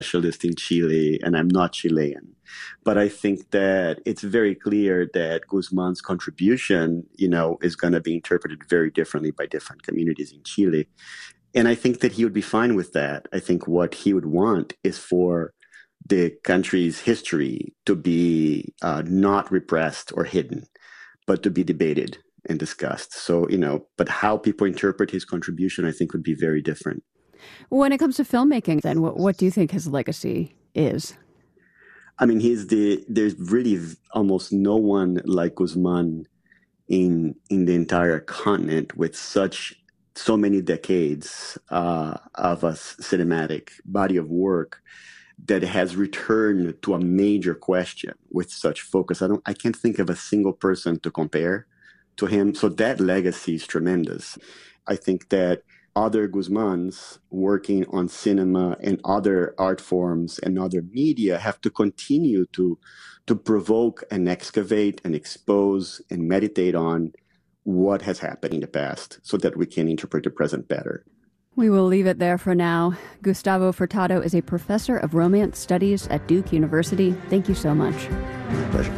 specialist in Chile and I'm not Chilean. But I think that it's very clear that Guzman's contribution, is going to be interpreted very differently by different communities in Chile. And I think that he would be fine with that. I think what he would want is for the country's history to be not repressed or hidden, but to be debated and discussed. So, but how people interpret his contribution, I think, would be very different. When it comes to filmmaking, then, what do you think his legacy is? I mean, there's really almost no one like Guzman in the entire continent with so many decades of a cinematic body of work that has returned to a major question with such focus. I can't think of a single person to compare to him. So that legacy is tremendous. I think that other Guzmans working on cinema and other art forms and other media have to continue to provoke and excavate and expose and meditate on what has happened in the past so that we can interpret the present better. We will leave it there for now. Gustavo Furtado is a professor of romance studies at Duke University. Thank you so much. Pleasure.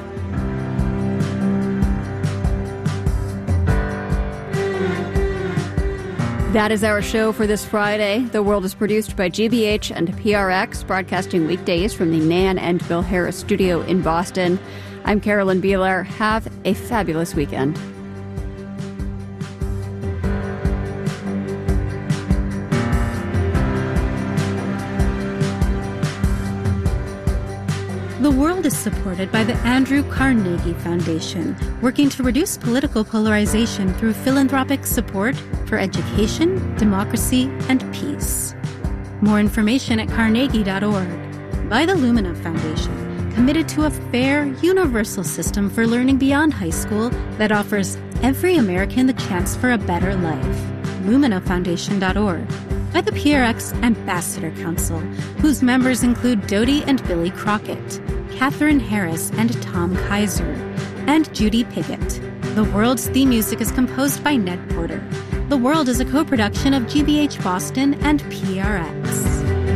That is our show for this Friday. The World is produced by GBH and PRX, broadcasting weekdays from the Nan and Bill Harris studio in Boston. I'm Carolyn Beeler. Have a fabulous weekend. The World is supported by the Andrew Carnegie Foundation, working to reduce political polarization through philanthropic support for education, democracy, and peace. More information at carnegie.org. By the Lumina Foundation, committed to a fair, universal system for learning beyond high school that offers every American the chance for a better life. LuminaFoundation.org. By the PRX Ambassador Council, whose members include Dodie and Billy Crockett, Catherine Harris and Tom Kaiser, and Judy Piggott. The World's theme music is composed by Ned Porter. The World is a co-production of GBH Boston and PRX.